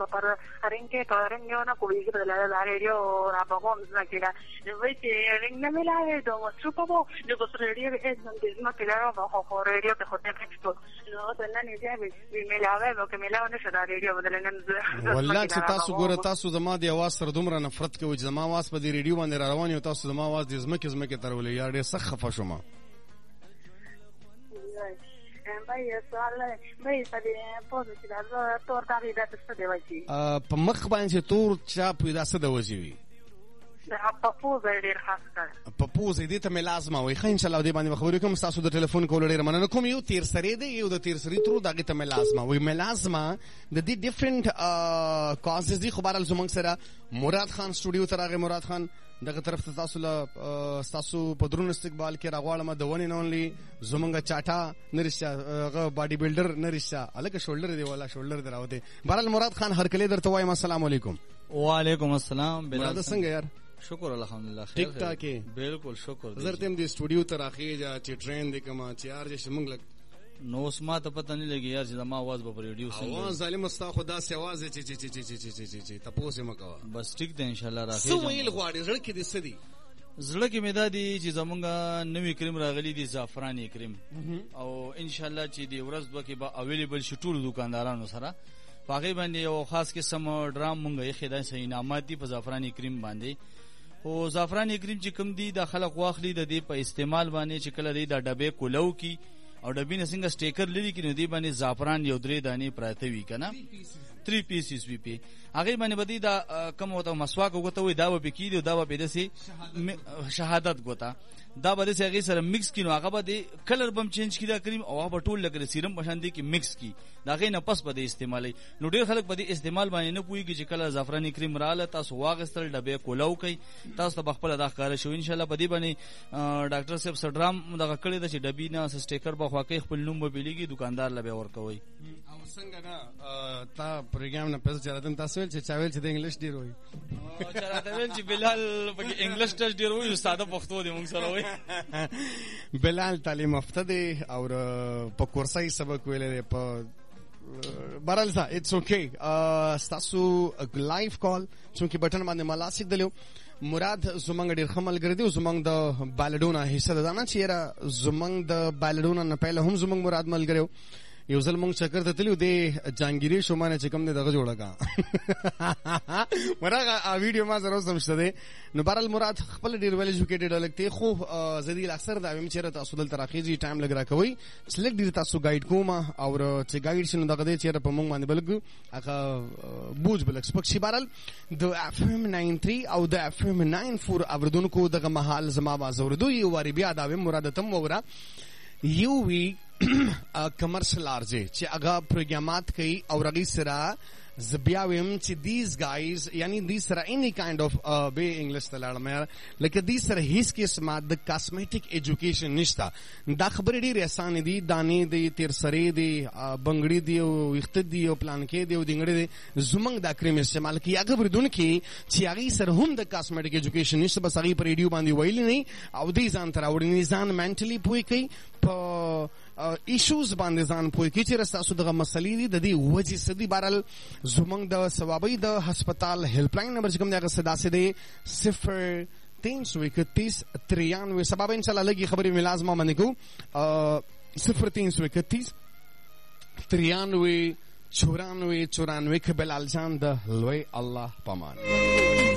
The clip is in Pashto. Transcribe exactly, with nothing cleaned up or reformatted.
پر رنګ کې کارن یو نه کوي چې د رادیو را په کوم ځکه دا وایي چې رنګ نه ملایي دوه څو په وو د رادیو هیڅ نه کېدای نو خو رادیو ته خو ته پښتو نو ته نه نه دی ملایي نو کې ملایي نشه د رادیو بدلنګ والله چې تاسو ګوره تاسو زما د اواز سره دومره نفرت کوي چې زما اواز په دې رادیو باندې را روان یو تاسو زما اواز د زمکه زمکه ترولې یا ډېر سخت خفه شوم په مخ باندې تور چا پیدا څه د وځي په پوزه ډیر خاص کړ په پوزه دې ته مې لازمه وي خو ان شاء الله دې باندې خبرې کوم تاسو د ټلیفون کول ډیر مننه کوم یو تیر سری دی یو د تیر سری تر دغه ته مې لازمه وي مې لازمه د دې ډیفرنٹ کازز دي خبر الزمنګ سره مراد خان سټوډیو ته راغی مراد خان دغه طرف ته تاسو له تاسو په درون استقبال کې راغواړم د ونی نونلی زمونږه چاټا نرشا هغه باډي بلډر نرشا الګ شولډر دی ولا شولډر دراوته بهرال مراد خان هر کله درته وایم السلام علیکم وعلیکم السلام مراد څنګه یار شکر الحمدلله خیر ټیک ټاک بالکل شکر زرته هم د سټوډیو ته راخیږي چې ټرین دی کما چې یار چې موږ لګ نو سما ته پته نه لګي یار چې ما आवाज په ریډیو سره आवाज ظالم استا خدا سي आवाज چې چې چې چې چې چې تاسو مکوا بس ټیک ده ان شاء الله راخیږي سو ویل غواړي زړه کې دې سدي زړه کې مې دادي چې زمونږه نوې کریم راغلي دي زعفراني کریم او ان شاء الله چې دې ورځ دوه کې به اویلیبل شي ټول دکاندارانو سره پاغي باندې یو خاص قسم ډرام مونږه یې خدای سه انعامات دي په زعفراني کریم باندې او زعفراني کریم چې کوم دي د خلک واخلي د دې په استعمال باندې چې کله دې د ډبې کولو کی او ډبې نه څنګه سټیکر لري کې نو دې باندې زعفران یو درې دانې پراته وي کنه تhree pieces وی پی هغه باندې بدی دا کوم وته مسواک وګته وي دا و پکې دی دا و پدسي شهادت ګوتا دا به سه هغه سره مکس کینو هغه به کلر بم چینج کیدا کریم او هغه ټول لګره سیرم بشاندې کې مکس کی دا غي نه پس به استعمالي نو ډیر خلک به استعمال باندې نه پويږي چې کله زعفراني کریم رااله تاسو واغستل ډبې کولو کوي تاسو په خپل د ښکار شو ان شاء الله بدی باندې ډاکټر صاحب سډرام دغه کړی د چې ډبې نه سټیکر به خواکې خپل نوم به بلیږي دکاندار لبه ورکوي او څنګه دا تا پروګرام نه پس چلاتن تاسو چې چاویل چې د انګلیش ډیر وي او چلاتن ویل چې بلال په انګلیش ټچ ډیر وي ساده پښتو دی موږ سره وي بلال تعلیم یافته دی او په کورسای سبق ویل په بهرحال ځه اټس اوکے تاسو لایو کال چې بټن باندې ملاسک دلو مراد زمنګ ډیر خمل ګرځي زمنګ د بالډونا حصہ ده نه چیرې زمنګ د بالډونا نه پهله هم زمنګ مراد مل ګرځي یو ځل مونږ چکر ته تلو د جانګيري شومانه چې کوم دغه جوړه کا مرغه ا ویډیو ما زره سمشته دي نو بهرال مراد خپل ډیر ویل ایجوکیټډ لګته خو زدي اکثر دا ویم چیرې تاسو دل تراخیزي ټایم لګرا کوي سلیکټ ډیر تاسو ګایډ کوما او چې ګایډ شنو دغه دې چیرې په مونږ باندې بلګو هغه بوج بلک سپکشي بهرال د اف ام ناینټي او د اف ام ناین فور اوردونکو دغه محل زما باز اوردو یو واری بیا دا ویم مراد تم وره یو وی کمرشل ارزه چې هغه پروګرامات کوي او رغي سره زبیاویم چې these guys یعنی these سره any kind of به انګلیش تلاړم لکه these سره هیڅ قسمه د کاسمیټک ایجوکیشن نشته دا خبرې ډېرې اسانه دي دانې دي تیر سری دي بنگړي دي او وخت دي او پلان کې دي او دنګړي دي زمنګ دا کریم استعمال کوي هغه بردون کې چې هغه سره هم د کاسمیټک ایجوکیشن نشته بس هغه پر ریډیو باندې ویل نه او دې ځان تر وړي نه ځان منټلی پوي کوي په ایشوز باندې ځان پوي کی چې راسو دغه مسلې دي د دې وجې سدي بارل زمنګ د ثوابي د هسپتال هیلپ لاین نمبر کوم دغه صدا سي دي صفر तीन सौ इकतीस तिरानवे सबब इंशाल्लाह लगी खबरी में लाजमा मने को सिफर तीन सौ इकतीस तिरानवे चौरानवे चौरानवे के बेलाल जान द लोए अल्लाह पमान